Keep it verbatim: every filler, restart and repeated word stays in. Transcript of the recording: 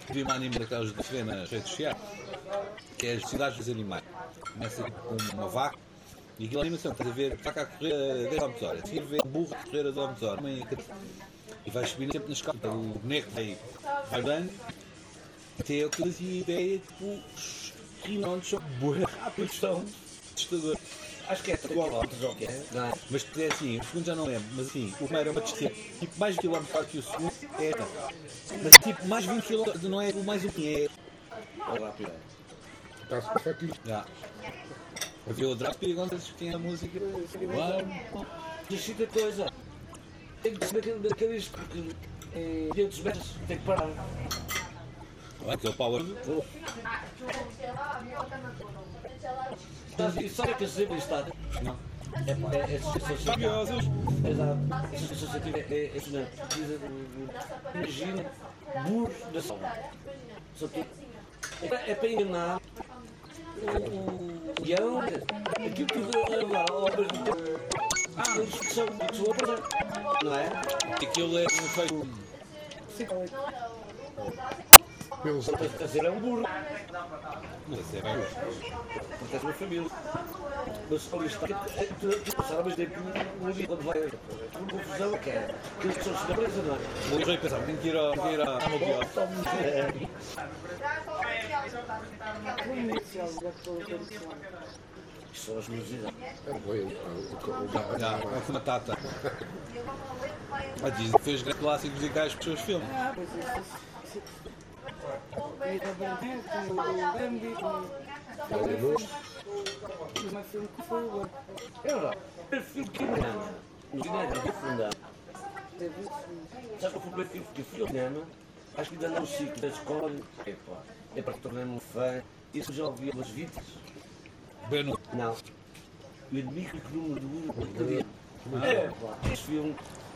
vi uma anime daquelas de ver nas redes sociais, que é as cidades dos animais. Começa com uma vaca e aquela animação, estás a ver a vaca a correr a dez quilómetros por hora, a seguir vê um burro a correr a dez quilómetros por hora, e vais subindo sempre na escala. Então, o boneco vai, vai dando, até eu que fazia ideia, tipo, os quilómetros são bué rápidos, são assustadores. Acho que é quilómetros ou o que é? Mas é assim, o segundo já não lembro, mas assim, o primeiro é uma descida, tipo mais vinte quilómetros que o segundo é esta. Mas tipo, mais vinte quilómetros não é o mais um que é. Olha lá, pior. Está-se perfeito. Já. Eu vi o Draco e agora tem a música. Uau! Decida coisa. Tem que ser daqueles porque em quinhentos metros tem que parar. Olha, que é o power. E sabe o que é sempre estado? Não. É, é, é sensacional. Curiosos. Exato. Essa sensação é, é, é fascinante. Imagina burros da sala. Só que é, é para enganar o leão. Aquilo tudo a levar obras de tempo. Ah, eles são são obras, não é? Aquilo é um feito. Pelos... Só para fazer é um burro. Mas é bem. Porque é uma família. Mas olha, está. Tu sabes de que um dia quando vai. Uma confusão que é. Que eles são de presa, não é? O rei pensava, tenho que ir a tenho que ir a Amobiel. Isto são as músicas. É o boi, o Já, é uma tata. Ah, diz que fez grandes clássicos musicais para os seus filmes. É verdade. O filme que engana. O cinema é fundado. Sabe qual foi o primeiro filme que eu fui ao cinema? Acho que ainda não ciclo da escola. Epá, é para que tornei-me um fã. Isso já ouvi pelas vítimas. Beno. Não. O inimigo número um. É pá, este filme